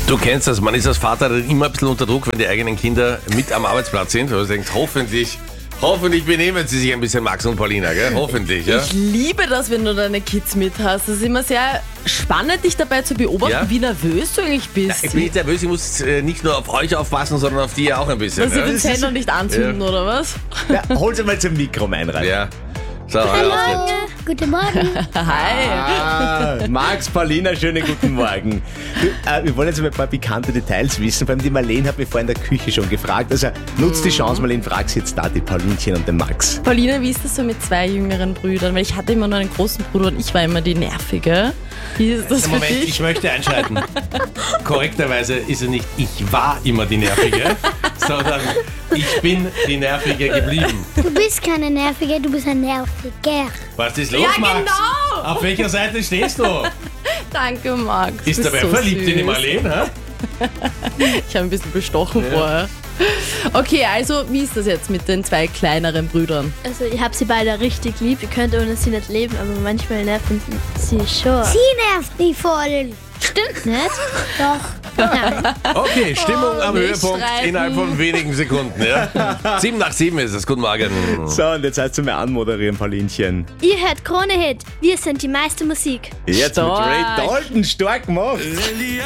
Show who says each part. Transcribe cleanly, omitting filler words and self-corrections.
Speaker 1: Du kennst das, man ist als Vater dann immer ein bisschen unter Druck, wenn die eigenen Kinder mit am Arbeitsplatz sind. Weil du denkst, hoffentlich benehmen sie sich ein bisschen, Max und Paulina, gell? Hoffentlich, ja?
Speaker 2: Ich liebe das, wenn du deine Kids mit hast. Das ist immer sehr spannend, dich dabei zu beobachten,
Speaker 1: Ja?
Speaker 2: wie nervös du eigentlich bist.
Speaker 1: Ich bin nicht nervös, ich muss nicht nur auf euch aufpassen, sondern auf die auch ein bisschen.
Speaker 2: Dass sie
Speaker 1: Ja,
Speaker 2: den Sender nicht anzünden, oder was?
Speaker 3: Ja, hol sie mal zum Mikro rein.
Speaker 1: ja. So, hör auf jetzt.
Speaker 4: Guten Morgen.
Speaker 2: Hi.
Speaker 3: Max, Paulina, schönen guten Morgen. Du, wir wollen jetzt mal ein paar pikante Details wissen. Vor allem die Marlene hat mich vorhin in der Küche schon gefragt. Also nutzt die Chance, Marlene, frag sie jetzt da die Paulinchen und den Max.
Speaker 2: Paulina, wie ist das so mit 2 jüngeren Brüdern? Weil ich hatte immer nur einen großen Bruder und ich war immer die Nervige. Wie ist das für
Speaker 1: Moment,
Speaker 2: dich?
Speaker 1: ich möchte einschreiten. Korrekterweise ist es nicht, ich war immer die Nervige, sondern ich bin die Nervige geblieben.
Speaker 4: Du bist keine Nervige, du bist ein Nerviger.
Speaker 1: Was ist los,
Speaker 2: Ja,
Speaker 1: Max?
Speaker 2: genau.
Speaker 1: Auf welcher Seite stehst du?
Speaker 2: Danke, Max.
Speaker 1: Ist
Speaker 2: Bist
Speaker 1: dabei
Speaker 2: so
Speaker 1: verliebt
Speaker 2: süß.
Speaker 1: in die Marlene, hä?
Speaker 2: Ich habe ein bisschen bestochen vorher. Okay, also wie ist das jetzt mit den 2 kleineren Brüdern?
Speaker 5: Also ich habe sie beide richtig lieb. Ich könnte ohne sie nicht leben, aber manchmal nerven sie schon.
Speaker 4: Sie nervt mich voll.
Speaker 5: Stimmt nicht?
Speaker 4: Doch. Nein.
Speaker 1: Okay, Stimmung am
Speaker 2: nicht
Speaker 1: Höhepunkt
Speaker 2: streiten.
Speaker 1: innerhalb von wenigen Sekunden. Ja? 7 nach 7 ist es. Guten Morgen.
Speaker 3: So, und jetzt heißt du mir anmoderieren, Paulinchen.
Speaker 5: Ihr hört Krone Hit. Wir sind die meiste Musik.
Speaker 3: Jetzt
Speaker 2: Stark.
Speaker 3: mit Ray Dalton, stark gemacht.